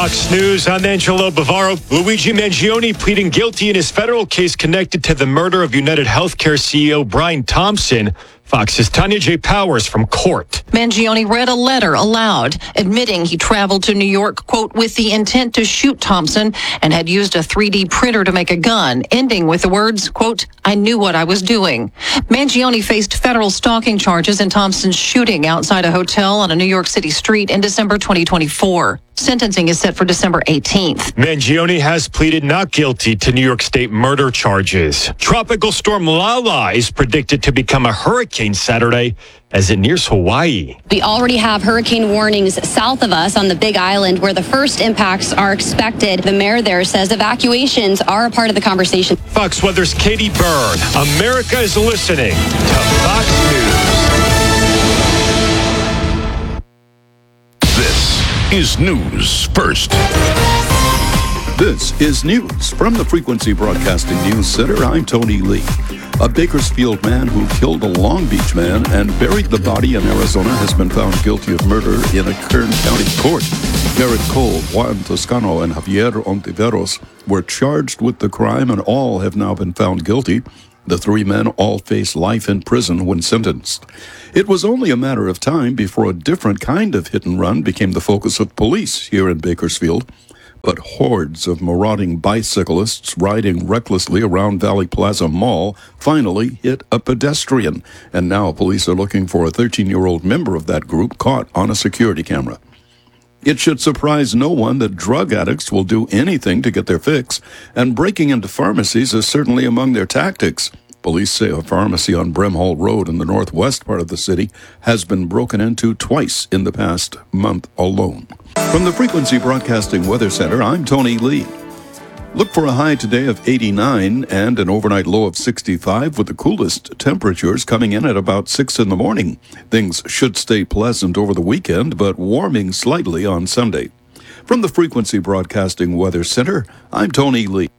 Fox News, I'm Angelo Bavaro. Luigi Mangione pleading guilty in his federal case connected to the murder of United Healthcare CEO Brian Thompson. Fox's Tanya J. Powers from court. Mangione read a letter aloud, admitting he traveled to New York, quote, with the intent to shoot Thompson and had used a 3D printer to make a gun, ending with the words, quote, I knew what I was doing. Mangione faced federal stalking charges in Thompson's shooting outside a hotel on a New York City street in December 2024. Sentencing is set for December 18th. Mangione has pleaded not guilty to New York State murder charges. Tropical storm Lala is predicted to become a hurricane Saturday as it nears Hawaii. We already have hurricane warnings south of us on the Big Island where the first impacts are expected. The mayor there says evacuations are a part of the conversation. Fox Weather's Katie Byrne. America is listening to Fox News. Is News First. This is news from the Frequency Broadcasting News Center. I'm Tony Lee. A Bakersfield man who killed a Long Beach man and buried the body in Arizona has been found guilty of murder in a Kern County court. Garrett Cole, Juan Toscano, and Javier Ontiveros were charged with the crime, and all have now been found guilty. The three men all face life in prison when sentenced. It was only a matter of time before a different kind of hit and run became the focus of police here in Bakersfield. But hordes of marauding bicyclists riding recklessly around Valley Plaza Mall finally hit a pedestrian. And now police are looking for a 13-year-old member of that group caught on a security camera. It should surprise no one that drug addicts will do anything to get their fix, and breaking into pharmacies is certainly among their tactics. Police say a pharmacy on Brimhall Road in the northwest part of the city has been broken into twice in the past month alone. From the Frequency Broadcasting Weather Center, I'm Tony Lee. Look for a high today of 89 and an overnight low of 65, with the coolest temperatures coming in at about 6 in the morning. Things should stay pleasant over the weekend, but warming slightly on Sunday. From the Frequency Broadcasting Weather Center, I'm Tony Lee.